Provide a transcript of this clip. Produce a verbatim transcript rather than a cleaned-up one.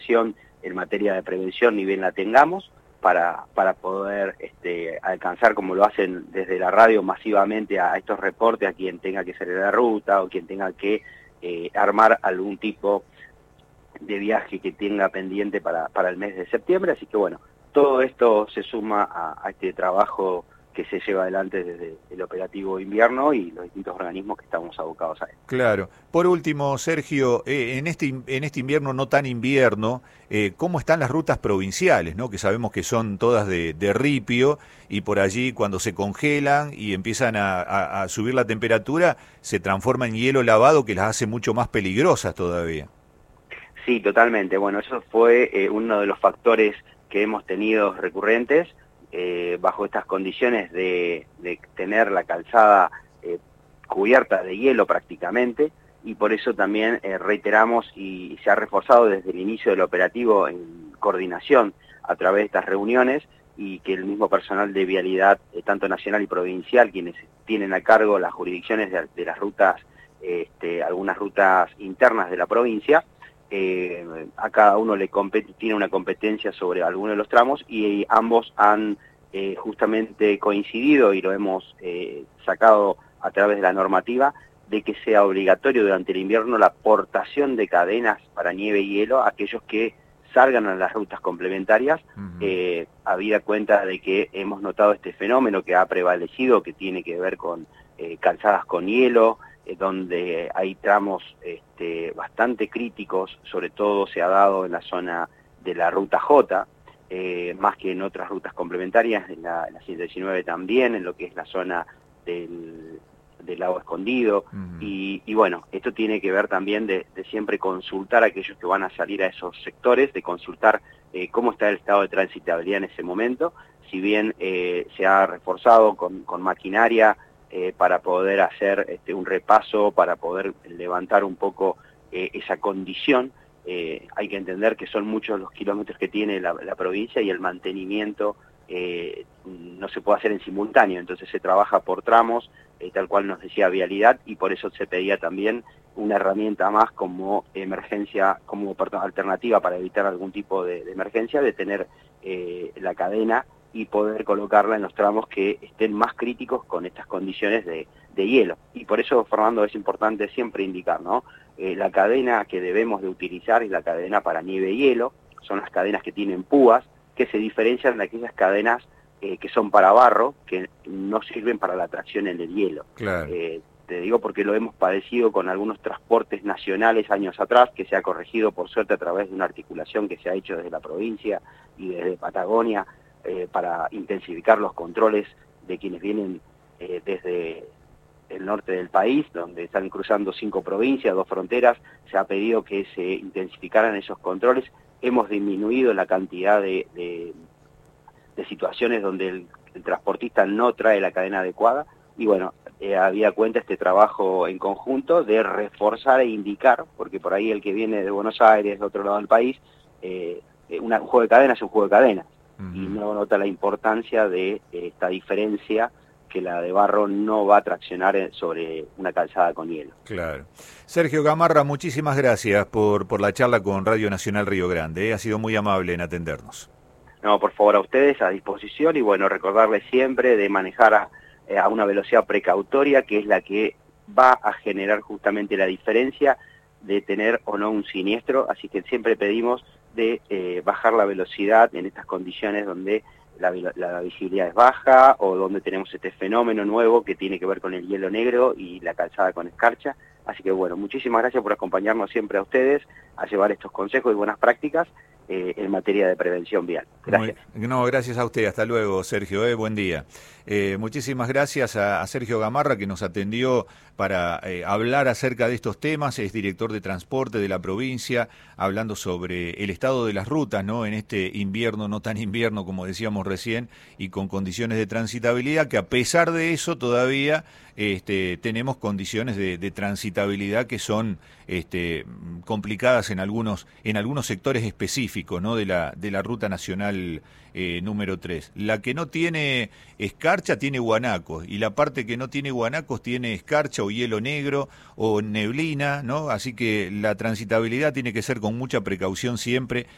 información en materia de prevención ni bien la tengamos, para, para poder este, alcanzar, como lo hacen desde la radio masivamente, a, a estos reportes, a quien tenga que salir de la ruta o quien tenga que eh, armar algún tipo de viaje que tenga pendiente para, para el mes de septiembre. Así que bueno, todo esto se suma a, a este trabajo que se lleva adelante desde el operativo invierno y los distintos organismos que estamos abocados a él. Claro. Por último, Sergio, eh, en este en este invierno no tan invierno, eh, ¿cómo están las rutas provinciales, ¿no? Que sabemos que son todas de, de ripio y por allí cuando se congelan y empiezan a, a, a subir la temperatura, se transforma en hielo lavado que las hace mucho más peligrosas todavía. Sí, totalmente. Bueno, eso fue eh, uno de los factores que hemos tenido recurrentes. Eh, bajo estas condiciones de, de tener la calzada eh, cubierta de hielo prácticamente, y por eso también eh, reiteramos y, y se ha reforzado desde el inicio del operativo en coordinación a través de estas reuniones, y que el mismo personal de vialidad, eh, tanto nacional y provincial, quienes tienen a cargo las jurisdicciones de, de las rutas, este, algunas rutas internas de la provincia, Eh, a cada uno le compete, tiene una competencia sobre alguno de los tramos, y ambos han eh, justamente coincidido, y lo hemos eh, sacado a través de la normativa, de que sea obligatorio durante el invierno la portación de cadenas para nieve y hielo a aquellos que salgan a las rutas complementarias, uh-huh. eh, habida cuenta de que hemos notado este fenómeno que ha prevalecido, que tiene que ver con eh, calzadas con hielo, donde hay tramos este, bastante críticos, sobre todo se ha dado en la zona de la ruta J, eh, más que en otras rutas complementarias, en la, en la ciento diecinueve también, en lo que es la zona del, del lago Escondido, uh-huh. y, y bueno, esto tiene que ver también de, de siempre consultar a aquellos que van a salir a esos sectores, de consultar eh, cómo está el estado de transitabilidad en ese momento, si bien eh, se ha reforzado con, con maquinaria, Eh, para poder hacer este, un repaso, para poder levantar un poco eh, esa condición. Eh, hay que entender que son muchos los kilómetros que tiene la, la provincia, y el mantenimiento eh, no se puede hacer en simultáneo, entonces se trabaja por tramos, eh, tal cual nos decía Vialidad, y por eso se pedía también una herramienta más como emergencia, como perdón, alternativa para evitar algún tipo de, de emergencia, de tener eh, la cadena y poder colocarla en los tramos que estén más críticos con estas condiciones de, de hielo. Y por eso, Fernando, es importante siempre indicar, ¿no? Eh, la cadena que debemos de utilizar es la cadena para nieve y hielo, son las cadenas que tienen púas, que se diferencian de aquellas cadenas eh, que son para barro, que no sirven para la tracción en el hielo. Claro. Eh, te digo porque lo hemos padecido con algunos transportes nacionales años atrás, que se ha corregido por suerte a través de una articulación que se ha hecho desde la provincia y desde Patagonia, eh, para intensificar los controles de quienes vienen eh, desde el norte del país, donde están cruzando cinco provincias, dos fronteras. Se ha pedido que se intensificaran esos controles. Hemos disminuido la cantidad de, de, de situaciones donde el, el transportista no trae la cadena adecuada, y bueno, eh, había cuenta este trabajo en conjunto de reforzar e indicar, porque por ahí el que viene de Buenos Aires, de otro lado del país, eh, una, un juego de cadenas es un juego de cadenas, uh-huh. y no nota la importancia de eh, esta diferencia, que la de barro no va a traccionar sobre una calzada con hielo. Claro. Sergio Gamarra, muchísimas gracias por, por la charla con Radio Nacional Río Grande, ¿eh? Ha sido muy amable en atendernos. No, por favor, a ustedes, a disposición, y bueno, recordarles siempre de manejar a, a una velocidad precautoria, que es la que va a generar justamente la diferencia de tener o no un siniestro, así que siempre pedimos de eh, bajar la velocidad en estas condiciones donde La, la visibilidad es baja, o donde tenemos este fenómeno nuevo que tiene que ver con el hielo negro y la calzada con escarcha. Así que bueno, muchísimas gracias por acompañarnos siempre a ustedes, a llevar estos consejos y buenas prácticas eh, en materia de prevención vial. Gracias. Muy, no, gracias a usted. Hasta luego, Sergio. Eh, buen día. Eh, muchísimas gracias a, a Sergio Gamarra, que nos atendió para eh, hablar acerca de estos temas. Es director de transporte de la provincia, hablando sobre el estado de las rutas, ¿no? En este invierno, no tan invierno como decíamos recién, y con condiciones de transitabilidad, que a pesar de eso todavía este, tenemos condiciones de, de transitabilidad que son este, complicadas en algunos, en algunos sectores específicos, ¿no? de, la, de la ruta nacional eh, número tres. La que no tiene escarcha tiene guanacos, y la parte que no tiene guanacos tiene escarcha o hielo negro o neblina, ¿no? Así que la transitabilidad tiene que ser con mucha precaución siempre,